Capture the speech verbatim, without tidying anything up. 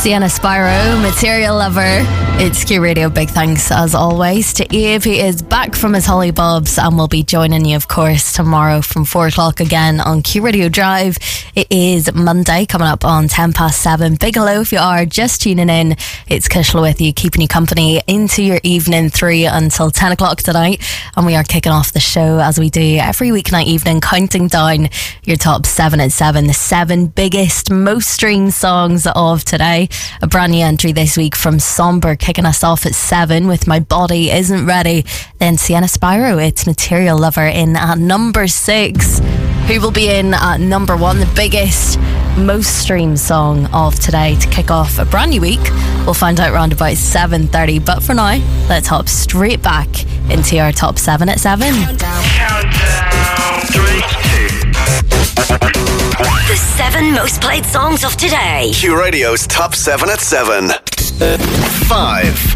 Sienna Spyro, Material Lover. It's Q Radio. Big thanks as always to Eve. He is back from his Holly Bobs and will be joining you, of course, tomorrow from four o'clock again on Q Radio Drive. It is Monday, coming up on ten past seven. Big hello if you are just tuning in. It's Kushla with you, keeping you company into your evening three until ten o'clock tonight. And we are kicking off the show as we do every weeknight evening, counting down your top seven at seven, the seven biggest, most streamed songs of today. A brand new entry this week from Somber, kicking us off at seven with My Body Isn't Ready. Then Sienna Spyro, it's Material Lover in at number six. Who will be in at number one, the biggest, most streamed song of today to kick off a brand new week? We'll find out around about seven thirty. But for now, let's hop straight back into our top seven at seven. Countdown. Three, two. The seven most played songs of today. Q Radio's top seven at seven. Five.